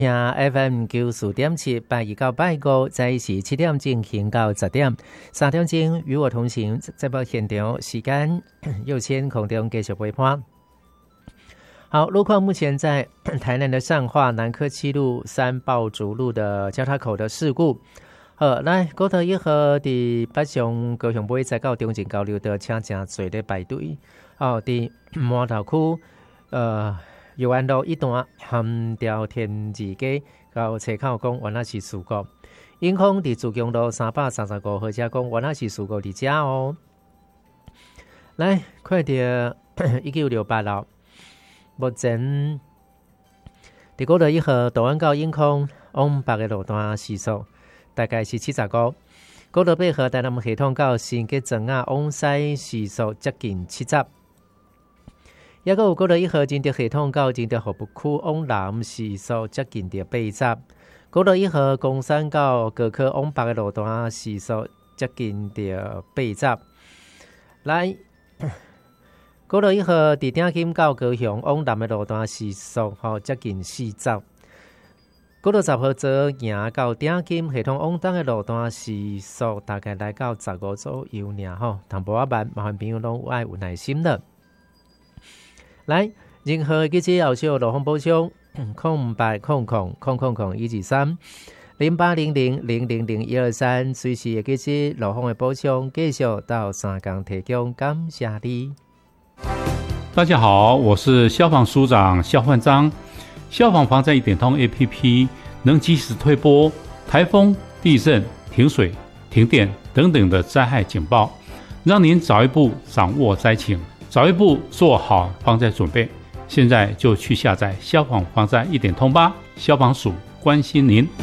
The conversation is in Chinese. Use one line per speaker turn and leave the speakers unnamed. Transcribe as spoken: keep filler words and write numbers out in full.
听 F M 九四点七，拜一到拜五在时七点进行到十点，三点钟与我同行。节目现场时间右千空中继续陪伴。好，路况目前在台南的善化南科七路三爆竹路的交叉口的事故。好，来高头一号伫北上高雄尾再到中正交流道，请真侪咧排队。哦，伫麻头区呃。游安路一段含条天字街到车口讲原来是事故，永康伫自强路三百三十五号车讲原来是事故伫遮哦。来，快点一九六八路，目前伫高头一号大安到永康往北的路段时速大概是七十五，高头八号台南系统到新吉庄啊往西时速接近七十。也有高头一号前的系统到前的河北区往南时速接近到八十，高头一号公山到高科往北的路段时速接近到八十。来，高头一号伫鼎金到高雄往南的路段时速吼接近四十。高头十号左行到鼎金系统往东的路段时速大概来到十五左右尔吼，淡薄仔慢，麻烦朋友拢有爱有耐心了。来，任何记者后续路况补充，空八空空空空空一二三零八零零零零零一二三，随时的记者路况的补充，继续到三港提供，感谢你。
大家好，我是消防署长肖焕章。消防防灾一点通 A P P 能及时推播台风、地震、停水、停电等等的灾害警报，让您早一步掌握灾情，早一步做好防灾准备。现在就去下载消防防灾一点通吧，消防署关心您。